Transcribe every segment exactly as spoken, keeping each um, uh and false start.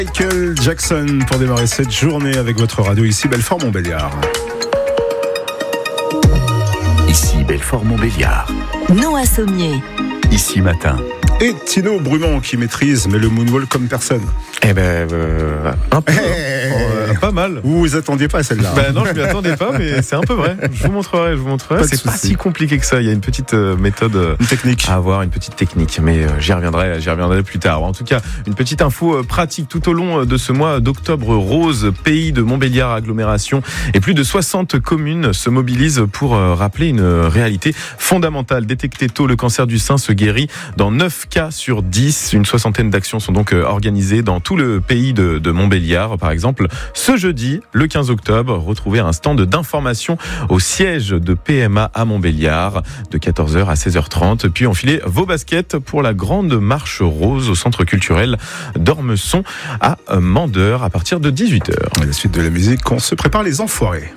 Michael Jackson pour démarrer cette journée avec votre radio ici Belfort-Montbéliard. Ici Belfort-Montbéliard. Noah Sommier. Ici Matin. Et Tino Brumont qui maîtrise mais le moonwalk comme personne. Eh ben, euh, un peu. Hey. Euh, pas mal. Vous vous attendiez pas à celle-là. Ben non, je m'y attendais pas, mais c'est un peu vrai. Je vous montrerai, je vous montrerai. Pas de c'est pas souci. si compliqué que ça. Il y a une petite euh, méthode euh, Une technique. à avoir, une petite technique, mais euh, j'y reviendrai, j'y reviendrai plus tard. En tout cas, une petite info euh, pratique tout au long de ce mois d'octobre rose, pays de Montbéliard agglomération, et plus de soixante communes se mobilisent pour euh, rappeler une réalité fondamentale. Détecter tôt le cancer du sein se guérit dans neuf cas sur dix. Une soixantaine d'actions sont donc euh, organisées dans tout le pays de, de Montbéliard. Par exemple, ce jeudi, le quinze octobre, retrouvez un stand d'information au siège de P M A à Montbéliard de quatorze heures à seize heures trente. Puis enfilez vos baskets pour la grande marche rose au centre culturel d'Ormesson à Mandeur à partir de dix-huit heures. À la suite de la musique, on se prépare les enfoirés.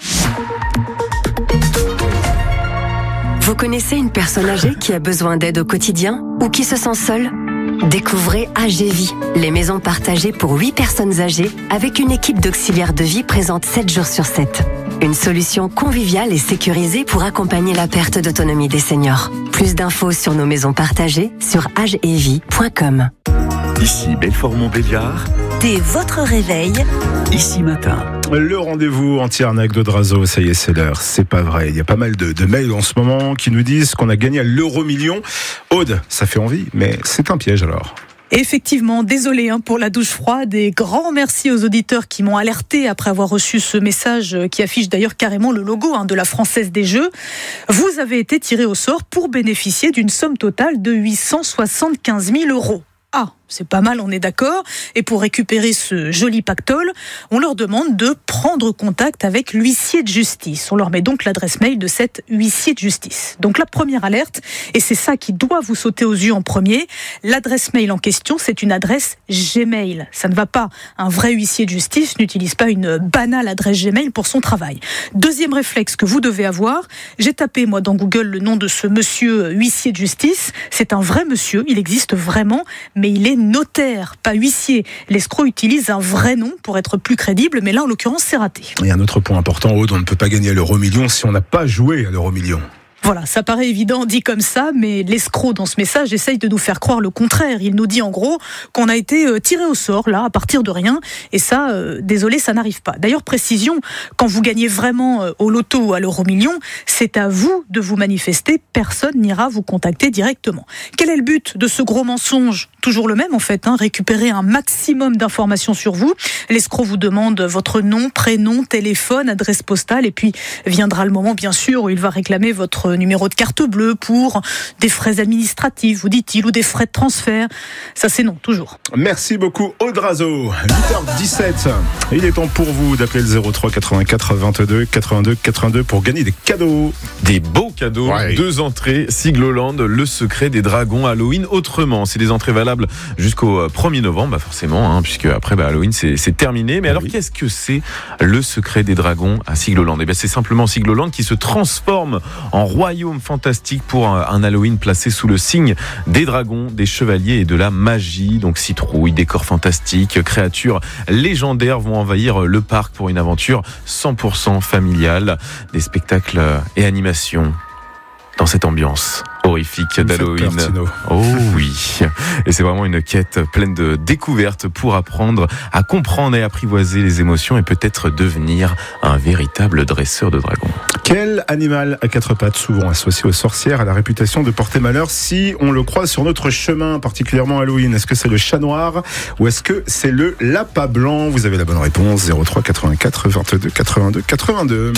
Vous connaissez une personne âgée qui a besoin d'aide au quotidien ou qui se sent seule ? Découvrez A G Vie, les maisons partagées pour huit personnes âgées avec une équipe d'auxiliaires de vie présente sept jours sur sept. Une solution conviviale et sécurisée pour accompagner la perte d'autonomie des seniors. Plus d'infos sur nos maisons partagées sur agevie point com. Ici Belfort-Montbéliard. Dès votre réveil, Ici Matin. Le rendez-vous anti-arnaque de Drazo, ça y est, c'est l'heure. C'est pas vrai. Il y a pas mal de, de mails en ce moment qui nous disent qu'on a gagné à l'euro million. Aude, ça fait envie, mais c'est un piège alors. Effectivement, désolé hein, pour la douche froide et grand merci aux auditeurs qui m'ont alerté après avoir reçu ce message qui affiche d'ailleurs carrément le logo hein, de la Française des Jeux. Vous avez été tiré au sort pour bénéficier d'une somme totale de huit cent soixante-quinze mille euros. Ah, c'est pas mal, on est d'accord. Et pour récupérer ce joli pactole, on leur demande de prendre contact avec l'huissier de justice. On leur met donc l'adresse mail de cet huissier de justice. Donc la première alerte, et c'est ça qui doit vous sauter aux yeux en premier, l'adresse mail en question, c'est une adresse Gmail. Ça ne va pas. Un vrai huissier de justice n'utilise pas une banale adresse Gmail pour son travail. Deuxième réflexe que vous devez avoir, j'ai tapé moi dans Google le nom de ce monsieur huissier de justice. C'est un vrai monsieur, il existe vraiment, mais il est notaire, pas huissier. L'escroc utilise un vrai nom pour être plus crédible, mais là, en l'occurrence, c'est raté. Et un autre point important, Aude, on ne peut pas gagner à l'euro million si on n'a pas joué à l'euro million. Voilà, ça paraît évident dit comme ça, mais l'escroc dans ce message essaye de nous faire croire le contraire. Il nous dit en gros qu'on a été tiré au sort, là, à partir de rien, et ça, euh, désolé, ça n'arrive pas. D'ailleurs, précision, quand vous gagnez vraiment euh, au loto ou à l'euro million, c'est à vous de vous manifester, personne n'ira vous contacter directement. Quel est le but de ce gros mensonge ? Toujours le même en fait, hein, récupérer un maximum d'informations sur vous. L'escroc vous demande votre nom, prénom, téléphone, adresse postale, et puis viendra le moment bien sûr où il va réclamer votre numéro de carte bleue pour des frais administratifs, vous dit-il, ou des frais de transfert. Ça c'est non, toujours. Merci beaucoup Aude Drazo. huit heures dix-sept. Il est temps pour vous d'appeler le zéro trois quatre-vingt-quatre vingt-deux quatre-vingt-deux quatre-vingt-deux pour gagner des cadeaux. Des beaux cadeaux, Ouais. deux entrées, Sigloland, le secret des dragons, Halloween autrement. C'est des entrées valables jusqu'au premier novembre, bah forcément, hein, puisque après bah, Halloween c'est, c'est terminé. Mais alors oui. Qu'est-ce que c'est le secret des dragons à Sigloland ? Eh bien, c'est simplement Sigloland qui se transforme en royaume fantastique pour un Halloween placé sous le signe des dragons, des chevaliers et de la magie. Donc citrouilles, décors fantastiques, créatures légendaires vont envahir le parc pour une aventure cent pour cent familiale. Des spectacles et animations dans cette ambiance horrifique Vous me faites d'Halloween. peur, Tino. Oh oui. Et c'est vraiment une quête pleine de découvertes pour apprendre à comprendre et apprivoiser les émotions et peut-être devenir un véritable dresseur de dragons. Quel animal à quatre pattes, souvent associé aux sorcières, a la réputation de porter malheur si on le croise sur notre chemin, particulièrement Halloween ? Est-ce que c'est le chat noir ou est-ce que c'est le lapin blanc ? Vous avez la bonne réponse, zéro trois quatre-vingt-quatre vingt-deux quatre-vingt-deux quatre-vingt-deux.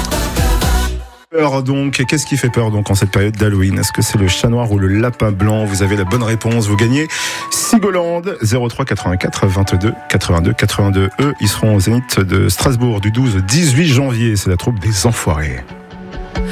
Peur donc, qu'est-ce qui fait peur donc en cette période d'Halloween ? Est-ce que c'est le chat noir ou le lapin blanc ? Vous avez la bonne réponse, vous gagnez Sigloland, zéro trois quatre-vingt-quatre vingt-deux quatre-vingt-deux quatre-vingt-deux. Eux, ils seront au Zénith de Strasbourg du douze au dix-huit janvier, c'est la troupe des Enfoirés.